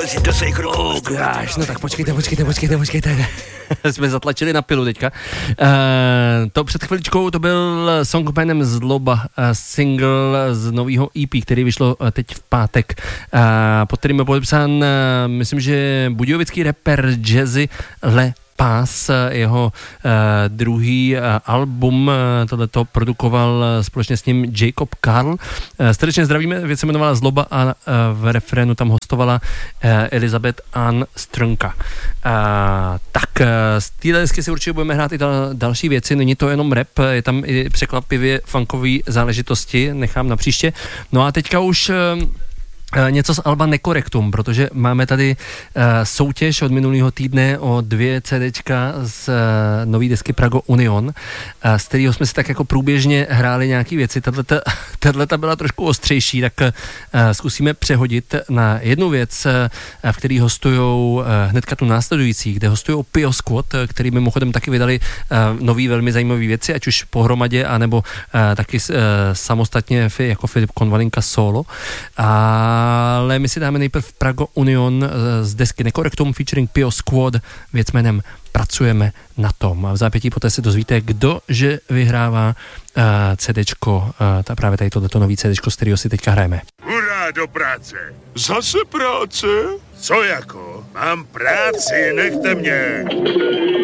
si to sekru. No tak počkejte. Jsme zatlačili na pilu teďka. To před chviličkou to byl song jménem Zloba, single z nového EP, který vyšlo teď v pátek, pod kterým je podepsán, myslím, že budějovický rapper Jazzy Le Pás, jeho druhý album, tohleto produkoval společně s ním Jacob Karl. Srdečně zdravíme, věc se jmenovala Zloba a v refrénu tam hostovala Elizabeth Ann Strnka. Tak z téhle desky si určitě budeme hrát i další věci, není to jenom rap, je tam i překvapivě funkové záležitosti, nechám na příště. No a teďka už něco z alba Nekorektum, protože máme tady soutěž od minulého týdne o 2 CDčka z nový desky Prago Union, z kterého jsme si tak jako průběžně hráli nějaký věci. Tato byla trošku ostřejší, tak zkusíme přehodit na jednu věc, v který hostujou hnedka tu následující, kde hostujou Pio Squad, který mimochodem taky vydali nový velmi zajímavé věci, ať už pohromadě, anebo taky samostatně jako Filip Konvalinka solo. Ale my si dáme nejprve Prago Union z desky Nekorektum featuring Pio Squad, věc jménem Pracujeme na tom. A v zápětí poté se dozvíte, kdo že vyhrává CDčko, právě tady tohleto nový CDčko, z kterého si teďka hrajeme. Hurá do práce! Zase práce? Co jako? Mám práci, nechte mě!